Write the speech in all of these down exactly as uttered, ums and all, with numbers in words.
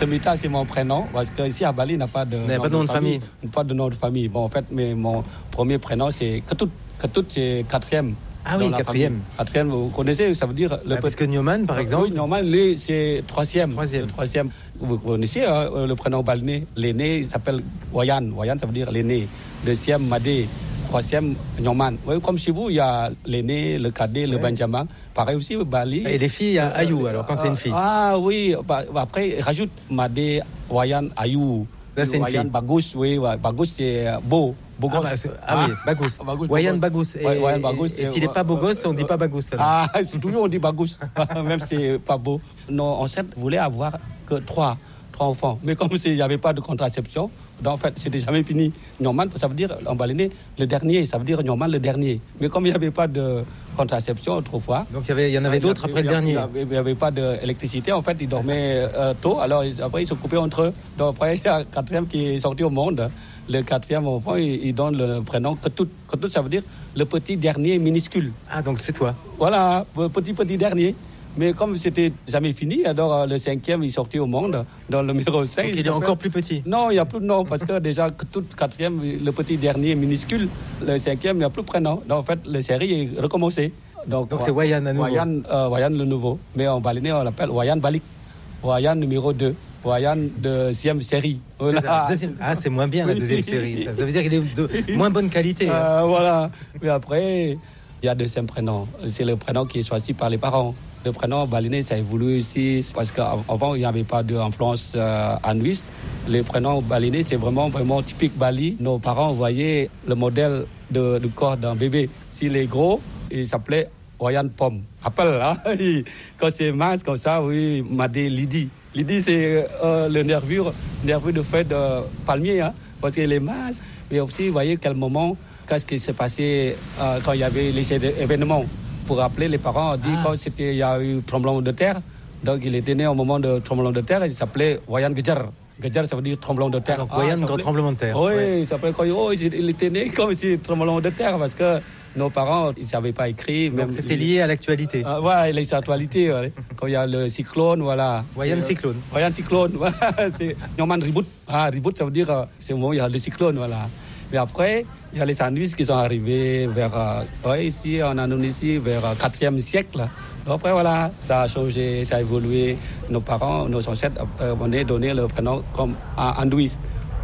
Semita, c'est mon prénom, parce qu'ici à Bali, il n'y a pas de, nom, pas de nom de famille. famille. Pas de nom de famille. Bon, en fait, mais mon premier prénom, c'est Ketut. Ketut, c'est quatrième. Ah oui, quatrième. Famille. Quatrième, vous connaissez, ça veut dire... Le ah, parce que Nyoman, par exemple... Oui, Nyoman, lui, c'est troisième. Troisième. troisième. Vous connaissez hein, le prénom balinais. L'aîné, il s'appelle Wayan. Wayan, ça veut dire l'aîné. Deuxième, Madé. Troisième, Nyoman. Oui, comme chez vous, il y a l'aîné, le cadet, le ouais. Benjamin. Pareil aussi, Bali. Et les filles, il y a Ayou, alors, quand euh, c'est une fille. Ah oui, bah, après, rajoute Madé, Wayan, Ayou. Là, c'est une Wayan, fille. Bagous, oui, ouais. Bagous, c'est beau. Beau ah, bah, ah oui, Bagous. Wayan Bagous. Et, Wayan Bagous. Et, et, et s'il n'est pas beau gosse, on ne dit pas Bagous. Alors. Ah, toujours on dit Bagous, même si c'est pas beau. Non, en fait, voulait avoir que trois, trois enfants. Mais comme il n'y avait pas de contraception, donc en fait, c'était jamais fini. Normal, ça veut dire, en balinais, le dernier, ça veut dire normal, le dernier. Mais comme il n'y avait pas de contraception autrefois... Donc il y, avait, il y en avait d'autres après le dernier. Il n'y avait pas d'électricité, en fait, ils dormaient euh, tôt, alors après ils se coupaient entre eux. Donc après, il y a un quatrième qui est sorti au monde. Le quatrième enfant, il, il donne le prénom Ketut. Ketut, ça veut dire le petit dernier minuscule. Ah, donc c'est toi. Voilà, le petit, petit dernier. Mais comme c'était jamais fini, alors le cinquième, il est sorti au monde, dans le numéro cinq. Donc il est encore plus petit. Non, il n'y a plus de nom, parce que déjà, tout quatrième, le petit dernier minuscule, le cinquième, il n'y a plus de prénom. Donc en fait, la série est recommencée. Donc, Donc c'est Wayan à nouveau. Wayan, euh, Wayan le nouveau. Mais en balinais, on l'appelle Wayan Balik. Wayan numéro deux. Wayan deuxième série. Voilà. C'est ça, deuxième... Ah, c'est moins bien la deuxième série. Ça, ça veut dire qu'il est de moins bonne qualité. Hein. Euh, voilà. Mais après, il y a deuxième prénom. C'est le prénom qui est choisi par les parents. Le prénom balinais, ça évolue aussi parce qu'avant, il n'y avait pas d'influence euh, hindouiste. Le prénom balinais, c'est vraiment, vraiment typique Bali. Nos parents voyaient le modèle de, du corps d'un bébé. S'il est gros, il s'appelait Wayan Pom. Rappelle, hein? Quand c'est mince comme ça, oui, Madé Lidi. Lidi, c'est euh, le nervure, nervure de feuille de palmier, hein, parce qu'il est mince. Mais aussi, vous voyez quel moment, qu'est-ce qui s'est passé euh, quand il y avait les événements. Pour rappeler, les parents ont dit ah. quand c'était, il y a eu tremblement de terre. Donc, il était né au moment de tremblement de terre. Il s'appelait Wayan Gejar. Gejar, ça veut dire tremblement de terre. Ah, donc, Wayan, ah, grand tremblement de terre. Oui, ouais. il s'appelait quand oh, il était né comme si tremblement de terre, parce que nos parents, ils ne savaient pas écrire. Donc, c'était lié à l'actualité. Ah, ouais, l'actualité. Ouais. Quand il y a le cyclone, voilà. Wayan euh, cyclone. Wayan cyclone, voilà. C'est Nyoman Reboot. Ah, Reboot, ça veut dire, c'est au moment où il y a le cyclone, voilà. Mais après, il y a les sandwichs qui sont arrivés vers, euh, ouais, ici, en Indonésie, vers le quatrième siècle. Donc après, voilà, ça a changé, ça a évolué. Nos parents, nos ancêtres, euh, on a donné le prénom comme hindouiste.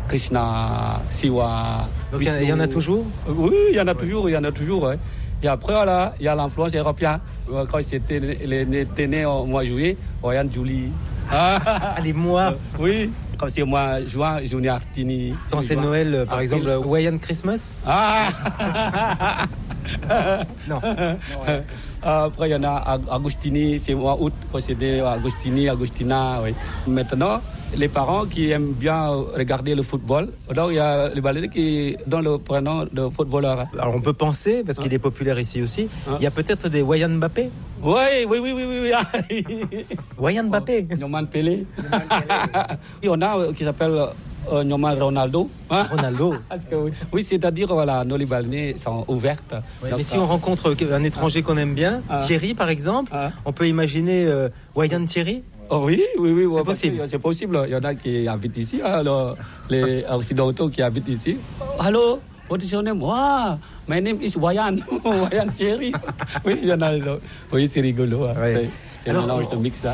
Krishna, Siwa. Donc il y, y en a toujours? Oui, il y en a ouais. toujours, il y en a toujours. Ouais. Et après, voilà, il y a l'influence européenne. Quand c'était né au mois de juillet, Wayan Julie. Ah, les mois. Oui. Comme c'est moi, juin, juillet, Artini. Quand c'est Noël, par April. Exemple, Wayan Christmas. Ah. Non. Après, il y en a Agustini, c'est mois août, quand c'était Agustini, Agustina. Oui. Maintenant, les parents qui aiment bien regarder le football, donc il y a les balinais qui donnent le prénom de footballeur. Alors on peut penser, parce qu'il hein? est populaire ici aussi, hein? Il y a peut-être des Wayan Mbappé. Oui, oui, oui, oui, oui. oui. Wayan Mbappé. Nyoman Pelé. Il y en a qui s'appelle euh, Nyoman Ronaldo. Hein? Ronaldo. oui. oui, c'est-à-dire, voilà, nos balinais sont ouvertes. Ouais, mais si on rencontre un étranger qu'on aime bien, ah. Thierry par exemple, ah. on peut imaginer euh, Wayan Thierry. Oh oui, oui, oui. C'est ouais, possible. C'est possible. Il y en a qui habitent ici, alors, les Occidentaux qui habitent ici. Hello, what is your name? Wow, my name is Wayan. Wayan Thierry. Oui, il y en a. Oui, c'est rigolo. Hein. Ouais. C'est un mélange de mix, ça.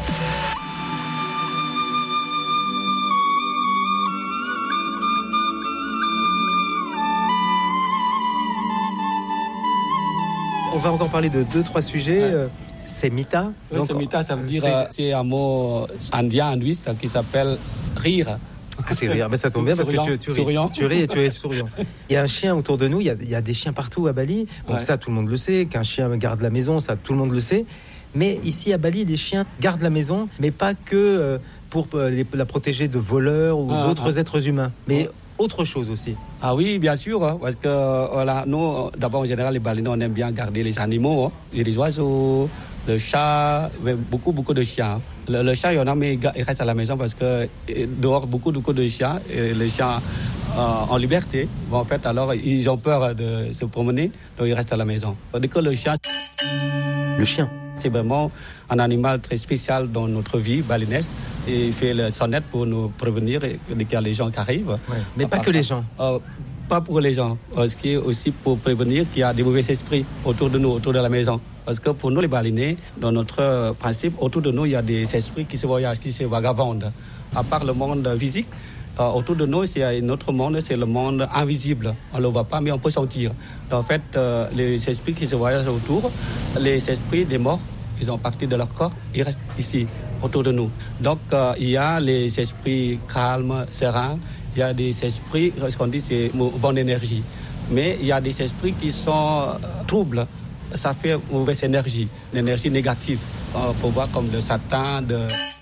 On va encore parler de deux, trois sujets. Ouais. Semita. Oui, donc, Semita, ça veut dire, c'est... c'est un mot indien, hindouiste, qui s'appelle rire. Ah, c'est rire, mais ça tombe bien parce souriant, que tu, tu, ris, tu ris et tu es souriant. Il y a un chien autour de nous, il y a, il y a des chiens partout à Bali. Donc ouais. ça, tout le monde le sait. Qu'un chien garde la maison, ça, tout le monde le sait. Mais ici, à Bali, les chiens gardent la maison, mais pas que euh, pour euh, les, la protéger de voleurs ou ah, d'autres ah. êtres humains. Mais autre chose aussi. Ah oui, bien sûr, hein, parce que voilà, nous, d'abord en général, les Balinais, on aime bien garder les animaux, hein, les oiseaux, le chat, beaucoup, beaucoup de chiens. Le, le chat, il y en a, mais il reste à la maison parce que dehors, beaucoup, beaucoup de chiens, et les chiens euh, en liberté, bon, en fait, alors ils ont peur de se promener, donc ils restent à la maison. Dès que le chien... Le chien c'est vraiment un animal très spécial dans notre vie balinaise. Et il fait le sonnette pour nous prévenir dès qu'il y a les gens qui arrivent. Ouais, mais pas que les gens. Euh, pas pour les gens, ce qui est aussi pour prévenir qu'il y a des mauvais esprits autour de nous, autour de la maison. Parce que pour nous, les balinés, dans notre principe, autour de nous, il y a des esprits qui se voyagent, qui se vagabondent. À part le monde physique, euh, autour de nous, c'est un autre monde, c'est le monde invisible. On ne le voit pas, mais on peut sentir. Donc, en fait, euh, les esprits qui se voyagent autour, les esprits des morts, ils ont parti de leur corps, ils restent ici, autour de nous. Donc, euh, il y a les esprits calmes, sereins, il y a des esprits, ce qu'on dit, c'est bonne énergie. Mais il y a des esprits qui sont troubles. Ça fait mauvaise énergie, l'énergie négative. On peut voir comme le Satan, de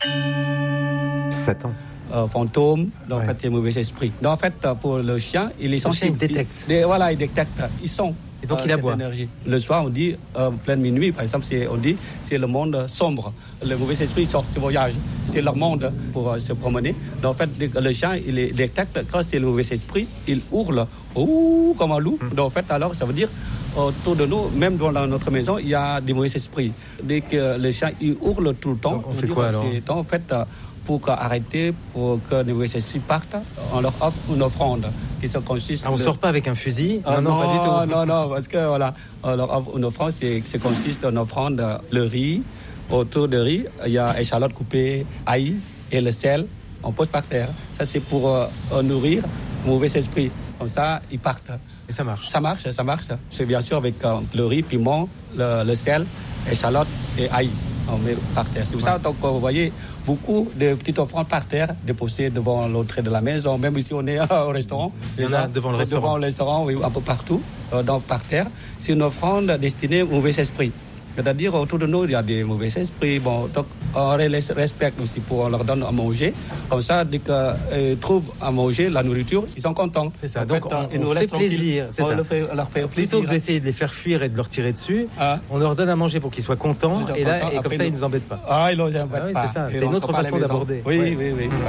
Satan. Euh, fantôme, donc Ouais. en fait, c'est mauvais esprit. Donc en fait, pour le chien, il est sensible. chien, il détecte. Il, voilà, il détecte. Ils sont. Et donc, euh, il cette aboie. énergie. Le soir, on dit, euh, pleine minuit, par exemple, c'est, on dit, c'est le monde sombre. Le mauvais esprit sort, se voyage. C'est leur monde pour euh, se promener. Donc en fait, dès que le chien, il est- détecte, quand c'est le mauvais esprit, il hurle, ouh, comme un loup. Mm. Donc en fait, alors, ça veut dire, autour de nous, même dans notre maison, il y a des mauvais esprits. Dès que le chien, il hurle tout le temps, Donc, on fait dit, quoi, bah, alors c'est- donc, en fait, euh, pour arrêter, pour que les mauvais esprits partent, on leur offre une offrande qui se consiste. Ah, on de- sort pas avec un fusil. Ah, non, non, pas du tout. non, non, parce que voilà, on leur offre une offrande, c'est, c'est consiste en offrande euh, le riz. Autour de riz, il y a échalote coupée, ail et le sel. On pose par terre. Ça, c'est pour euh, nourrir le mauvais esprit. Comme ça, ils partent. Et ça marche. Ça marche, ça marche. C'est bien sûr avec euh, le riz, piment, le, le sel, échalote et ail. On met par terre. C'est pour ça, donc, vous voyez beaucoup de petites offrandes par terre déposées devant l'entrée de la maison. Même ici, on est euh, au restaurant. Il y en a devant le restaurant. Devant le restaurant, oui, un peu partout, euh, donc par terre. C'est une offrande destinée aux mauvais esprits. C'est-à-dire, autour de nous, il y a des mauvais esprits. Bon, donc, on les respecte aussi pour on leur donne à manger. Comme ça, dès qu'ils trouvent à manger, la nourriture, ils sont contents. C'est ça. En Donc, fait, on, ils on nous fait laissent tranquilles. plaisir. C'est On ça. leur fait, on leur fait plaisir. Plutôt que d'essayer de les faire fuir et de leur tirer dessus, Ah. on leur donne à manger pour qu'ils soient contents. Ils sont Et là, contents. et comme Après, ça, ils nous- nous embêtent pas. Ah, ils n'ont jamais Ah oui, pas. c'est ça. Ils C'est une rentrent autre pas à la façon maison. d'aborder. Oui, Ouais. oui, oui.